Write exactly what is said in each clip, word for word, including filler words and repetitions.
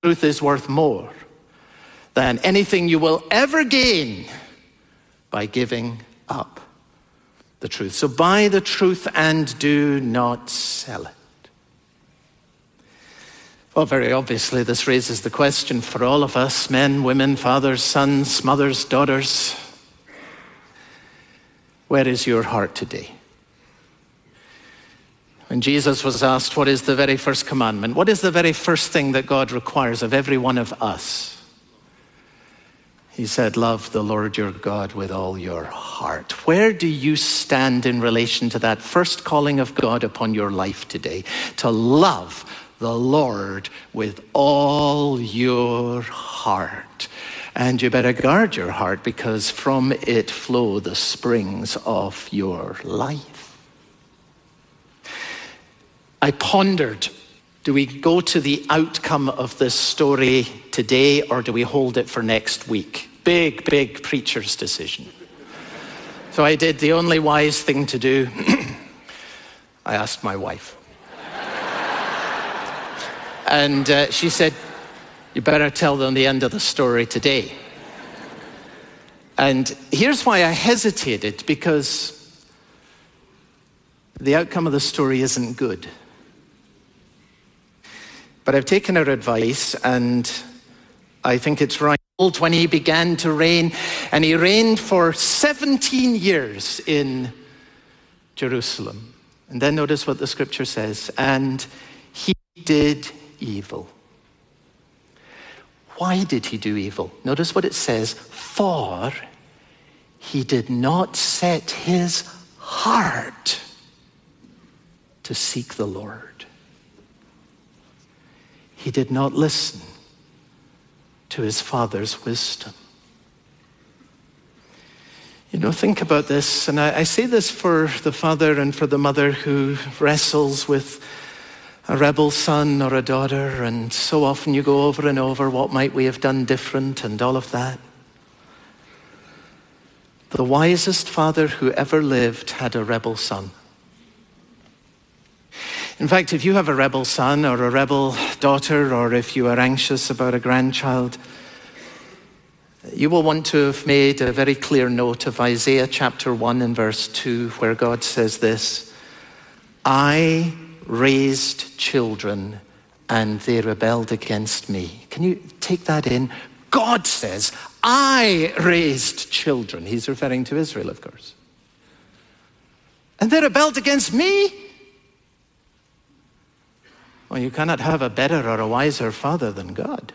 truth is worth more than anything you will ever gain by giving up the truth. So buy the truth and do not sell it. Well, very obviously, this raises the question for all of us, men, women, fathers, sons, mothers, daughters. Where is your heart today? When Jesus was asked, what is the very first commandment? What is the very first thing that God requires of every one of us? He said, love the Lord your God with all your heart. Where do you stand in relation to that first calling of God upon your life today? To love the Lord with all your heart. And you better guard your heart, because from it flow the springs of your life. I pondered, do we go to the outcome of this story today, or do we hold it for next week? Big, big preacher's decision. So I did the only wise thing to do. I asked my wife. And uh, she said, you better tell them the end of the story today. And here's why I hesitated, because the outcome of the story isn't good. But I've taken her advice, and I think it's right. When he began to reign, and he reigned for seventeen years in Jerusalem. And then notice what the scripture says, and he did evil. Why did he do evil? Notice what it says, for he did not set his heart to seek the Lord. He did not listen to his father's wisdom. You know, think about this, and I, I say this for the father and for the mother who wrestles with a rebel son or a daughter, and so often you go over and over, what might we have done different and all of that. The wisest father who ever lived had a rebel son. In fact, if you have a rebel son or a rebel daughter, or if you are anxious about a grandchild, you will want to have made a very clear note of Isaiah chapter one and verse two, where God says this, I raised children and they rebelled against me. Can you take that in? God says, I raised children. He's referring to Israel, of course. And they rebelled against me. Well, you cannot have a better or a wiser father than God.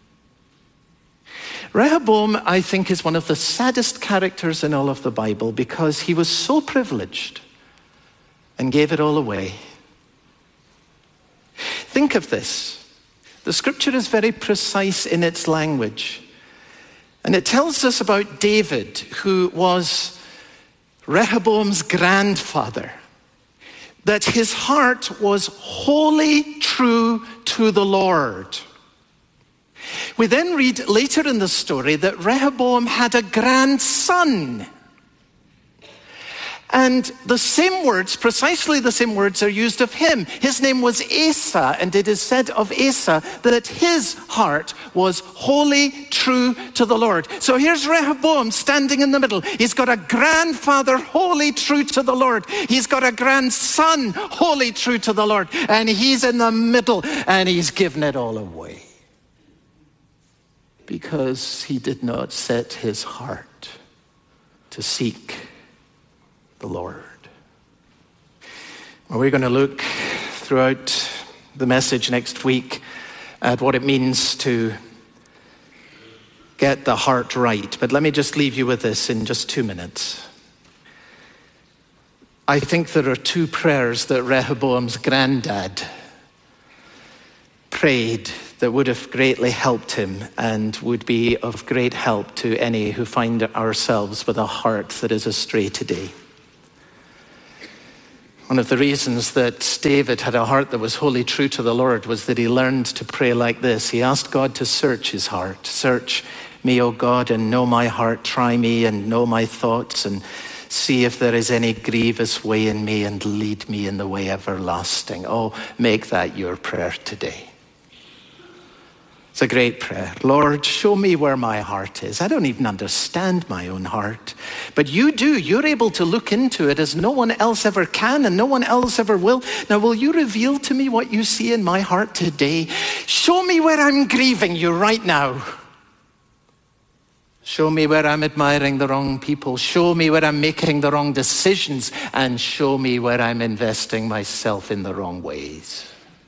Rehoboam, I think, is one of the saddest characters in all of the Bible, because he was so privileged and gave it all away. Think of this. The scripture is very precise in its language. And it tells us about David, who was Rehoboam's grandfather, that his heart was wholly true to the Lord. We then read later in the story that Rehoboam had a grandson. And the same words, precisely the same words, are used of him. His name was Asa, and it is said of Asa that his heart was wholly true to the Lord. So here's Rehoboam standing in the middle. He's got a grandfather wholly true to the Lord. He's got a grandson wholly true to the Lord. And he's in the middle, and he's given it all away, because he did not set his heart to seek the Lord. Well, we're going to look throughout the message next week at what it means to get the heart right. But let me just leave you with this in just two minutes. I think there are two prayers that Rehoboam's granddad prayed that would have greatly helped him and would be of great help to any who find ourselves with a heart that is astray today. One of the reasons that David had a heart that was wholly true to the Lord was that he learned to pray like this. He asked God to search his heart. Search me, O God, and know my heart. Try me and know my thoughts, and see if there is any grievous way in me, and lead me in the way everlasting. Oh, make that your prayer today. It's a great prayer. Lord, show me where my heart is. I don't even understand my own heart. But you do. You're able to look into it as no one else ever can and no one else ever will. Now, will you reveal to me what you see in my heart today? Show me where I'm grieving you right now. Show me where I'm admiring the wrong people. Show me where I'm making the wrong decisions. And show me where I'm investing myself in the wrong ways.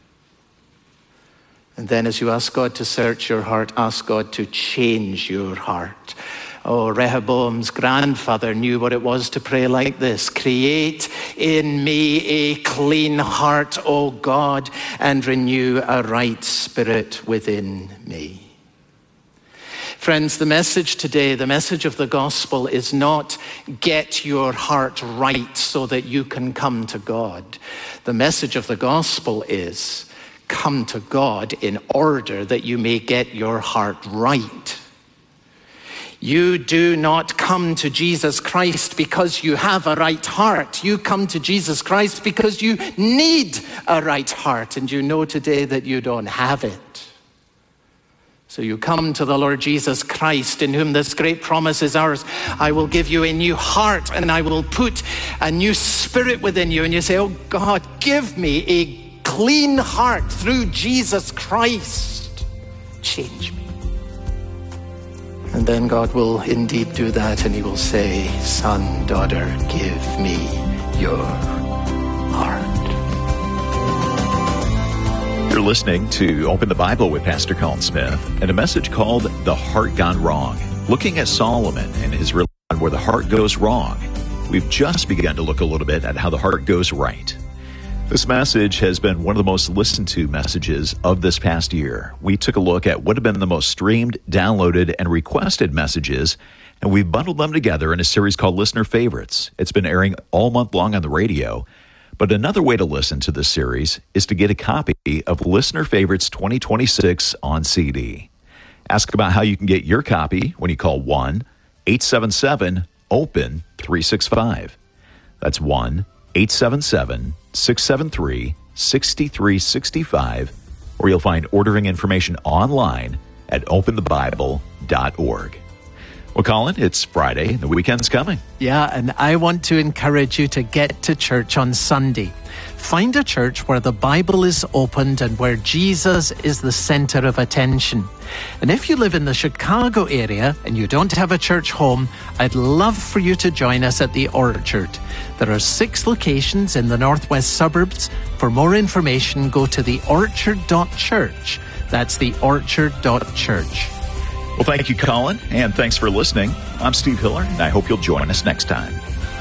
And then as you ask God to search your heart, ask God to change your heart. Oh, Rehoboam's grandfather knew what it was to pray like this. Create in me a clean heart, O God, and renew a right spirit within me. Friends, the message today, the message of the gospel is not get your heart right so that you can come to God. The message of the gospel is come to God in order that you may get your heart right. You do not come to Jesus Christ because you have a right heart. You come to Jesus Christ because you need a right heart, and you know today that you don't have it. So you come to the Lord Jesus Christ, in whom this great promise is ours. I will give you a new heart, and I will put a new spirit within you. And you say, oh God, give me a clean heart through Jesus Christ. Change me. And then God will indeed do that, and he will say, son, daughter, give me your heart. You're listening to Open the Bible with Pastor Colin Smith and a message called The Heart Gone Wrong, looking at Solomon and his religion where the heart goes wrong. We've just begun to look a little bit at how the heart goes right. This message has been one of the most listened to messages of this past year. We took a look at what have been the most streamed, downloaded, and requested messages, and we've bundled them together in a series called Listener Favorites. It's been airing all month long on the radio, but another way to listen to this series is to get a copy of Listener Favorites twenty twenty-six on C D. Ask about how you can get your copy when you call one eight seven seven open three six five. That's one eight seven seven six seven three six three six five, or you'll find ordering information online at open the bible dot org. Well, Colin, it's Friday. The weekend's coming. Yeah, and I want to encourage you to get to church on Sunday. Find a church where the Bible is opened and where Jesus is the center of attention. And if you live in the Chicago area and you don't have a church home, I'd love for you to join us at the Orchard. There are six locations in the northwest suburbs. For more information, go to the orchard dot church. That's the orchard dot church. Well, thank you, Colin, and thanks for listening. I'm Steve Hiller, and I hope you'll join us next time.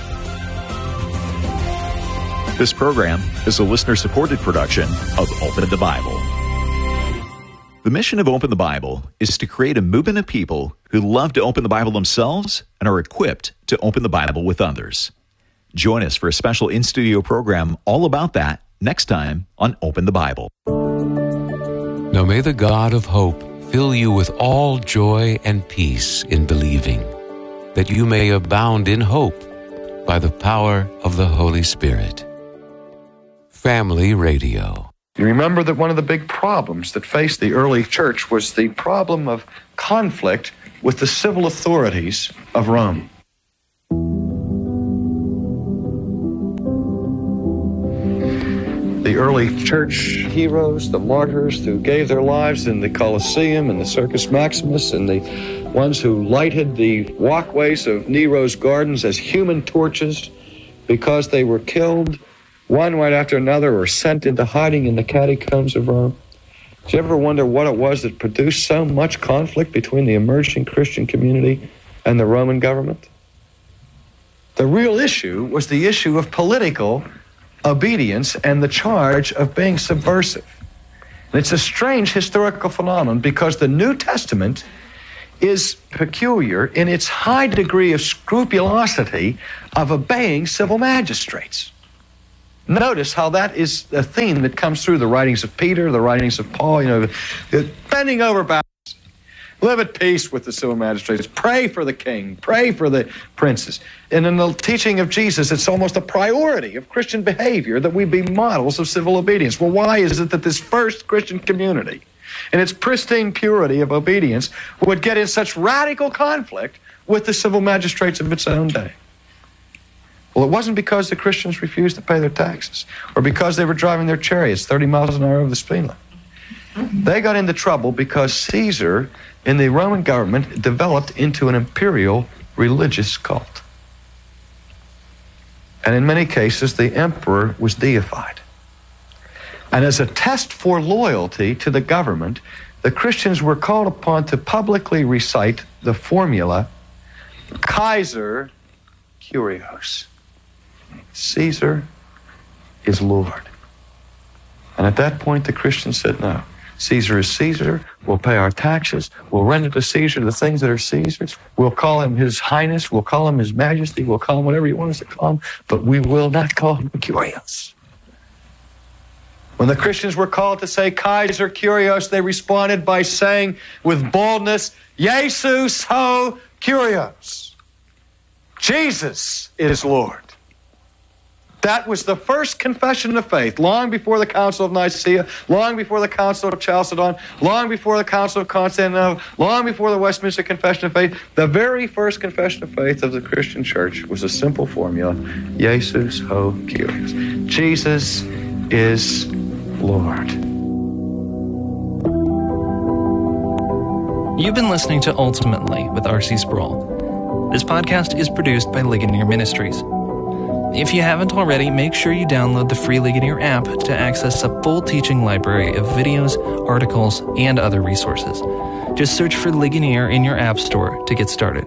This program is a listener-supported production of Open the Bible. The mission of Open the Bible is to create a movement of people who love to open the Bible themselves and are equipped to open the Bible with others. Join us for a special in-studio program all about that next time on Open the Bible. Now may the God of hope fill you with all joy and peace in believing, that you may abound in hope by the power of the Holy Spirit. Family Radio. You remember that one of the big problems that faced the early church was the problem of conflict with the civil authorities of Rome. The early church heroes, the martyrs who gave their lives in the Colosseum and the Circus Maximus, and the ones who lighted the walkways of Nero's gardens as human torches because they were killed one right after another or sent into hiding in the catacombs of Rome. Did you ever wonder what it was that produced so much conflict between the emerging Christian community and the Roman government? The real issue was the issue of political obedience and the charge of being subversive. And it's a strange historical phenomenon because the New Testament is peculiar in its high degree of scrupulosity of obeying civil magistrates. Notice how that is a theme that comes through the writings of Peter, the writings of Paul, you know, bending over backwards. Live at peace with the civil magistrates. Pray for the king. Pray for the princes. And in the teaching of Jesus, it's almost a priority of Christian behavior that we be models of civil obedience. Well, why is it that this first Christian community in its pristine purity of obedience, would get in such radical conflict with the civil magistrates of its own day? Well, it wasn't because the Christians refused to pay their taxes or because they were driving their chariots thirty miles an hour over the speed limit. They got into trouble because Caesar in the Roman government developed into an imperial religious cult. And in many cases, the emperor was deified. And as a test for loyalty to the government, the Christians were called upon to publicly recite the formula, Kaiser Kyrios. Caesar is Lord. And at that point, the Christians said, no, Caesar is Caesar. We'll pay our taxes. We'll render to Caesar the things that are Caesar's. We'll call him His Highness. We'll call him His Majesty. We'll call him whatever you want us to call him, but we will not call him Kyrios. When the Christians were called to say Kaiser Kyrios, they responded by saying with boldness, Jesus ho Kyrios. Jesus is Lord. That was the first confession of faith, long before the Council of Nicaea, long before the Council of Chalcedon, long before the Council of Constantinople, long before the Westminster Confession of Faith. The very first confession of faith of the Christian church was a simple formula, Jesus ho Kyrios. Jesus is Lord. You've been listening to Ultimately with R C Sproul. This podcast is produced by Ligonier Ministries. If you haven't already, make sure you download the free Ligonier app to access a full teaching library of videos, articles, and other resources. Just search for Ligonier in your app store to get started.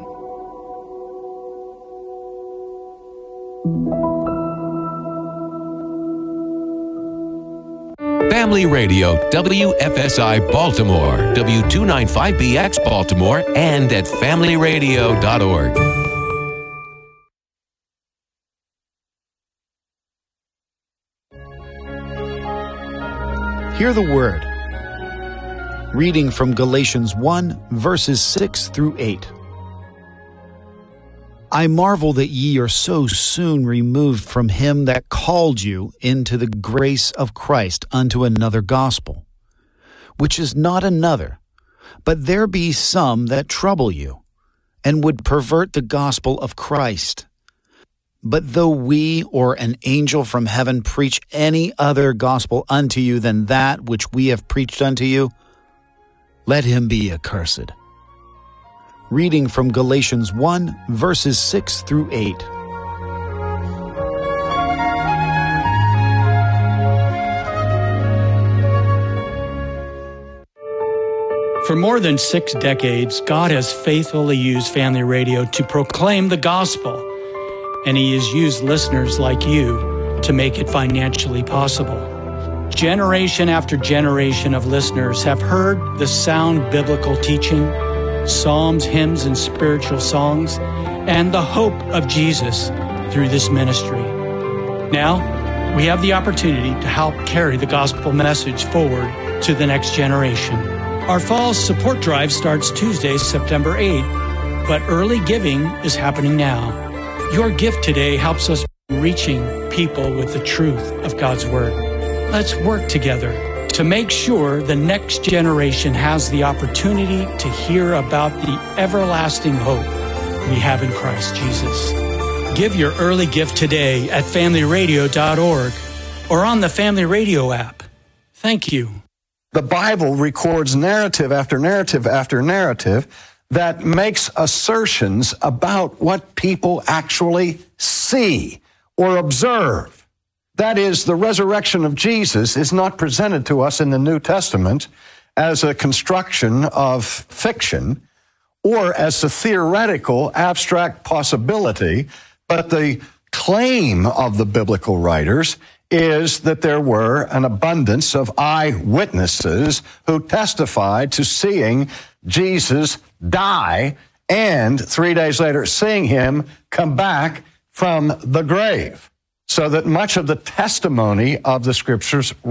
Family Radio, W F S I Baltimore, W two ninety-five B X Baltimore, and at family radio dot org. Hear the word. Reading from Galatians one, verses six through eight. I marvel that ye are so soon removed from him that called you into the grace of Christ unto another gospel, which is not another, but there be some that trouble you, and would pervert the gospel of Christ. But though we or an angel from heaven preach any other gospel unto you than that which we have preached unto you, let him be accursed. Reading from Galatians one, verses six through eight. For more than six decades, God has faithfully used Family Radio to proclaim the gospel, and He has used listeners like you to make it financially possible. Generation after generation of listeners have heard the sound biblical teaching, psalms, hymns, and spiritual songs, and the hope of Jesus through this ministry. Now, we have the opportunity to help carry the gospel message forward to the next generation. Our fall support drive starts Tuesday, September eighth, but early giving is happening now. Your gift today helps us reaching people with the truth of God's Word. Let's work together to make sure the next generation has the opportunity to hear about the everlasting hope we have in Christ Jesus. Give your early gift today at family radio dot org or on the Family Radio app. Thank you. The Bible records narrative after narrative after narrative that makes assertions about what people actually see or observe. That is, the resurrection of Jesus is not presented to us in the New Testament as a construction of fiction or as a theoretical, abstract possibility, but the claim of the biblical writers is that there were an abundance of eyewitnesses who testified to seeing Jesus die and three days later seeing him come back from the grave. So that much of the testimony of the scriptures